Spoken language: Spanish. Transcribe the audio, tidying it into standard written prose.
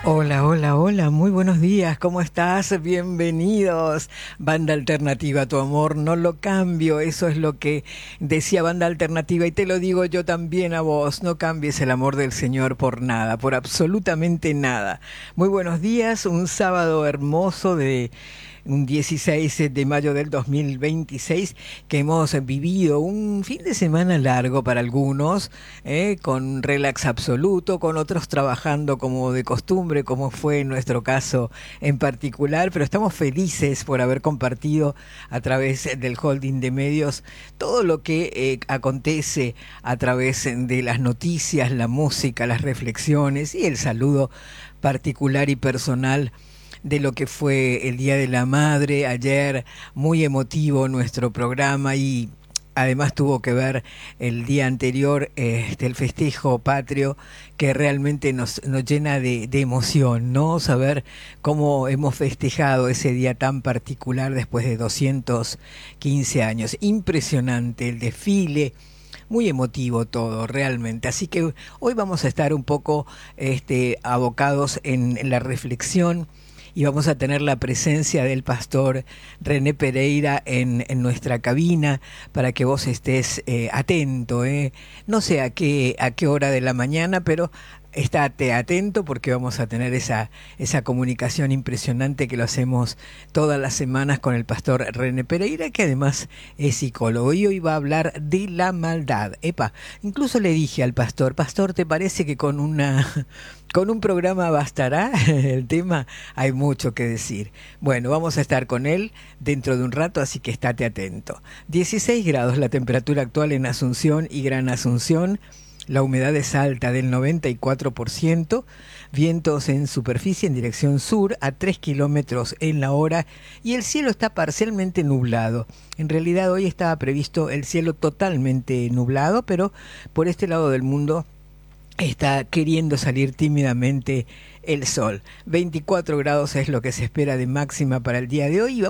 Hola, hola, hola, muy buenos días, ¿cómo estás? Bienvenidos. Banda Alternativa, tu amor no lo cambio, eso es lo que decía Banda Alternativa y te lo digo yo también a vos, no cambies el amor del Señor por nada, por absolutamente nada. Muy buenos días, un sábado hermoso de un 16 de mayo del 2026 que hemos vivido un fin de semana largo para algunos, con relax absoluto, con otros trabajando como de costumbre, como fue en nuestro caso en particular, pero estamos felices por haber compartido a través del holding de medios todo lo que acontece a través de las noticias, la música, las reflexiones y el saludo particular y personal de lo que fue el Día de la Madre. Ayer muy emotivo nuestro programa y además tuvo que ver el día anterior, el festejo patrio, que realmente nos llena de emoción, ¿no? Saber cómo hemos festejado ese día tan particular después de 215 años. Impresionante el desfile, muy emotivo todo, realmente. Así que hoy vamos a estar un poco abocados en la reflexión y vamos a tener la presencia del pastor René Pereira en nuestra cabina para que vos estés atento. No sé a qué hora de la mañana, pero estate atento porque vamos a tener esa comunicación impresionante que lo hacemos todas las semanas con el pastor René Pereira, que además es psicólogo y hoy va a hablar de la maldad. Epa, incluso le dije al pastor, pastor, ¿te parece que con un programa bastará el tema? Hay mucho que decir. Bueno, vamos a estar con él dentro de un rato, así que estate atento. 16 grados la temperatura actual en Asunción y Gran Asunción. La humedad es alta del 94%, vientos en superficie en dirección sur a 3 kilómetros en la hora y el cielo está parcialmente nublado. En realidad hoy estaba previsto el cielo totalmente nublado, pero por este lado del mundo está queriendo salir tímidamente el sol. 24 grados es lo que se espera de máxima para el día de hoy.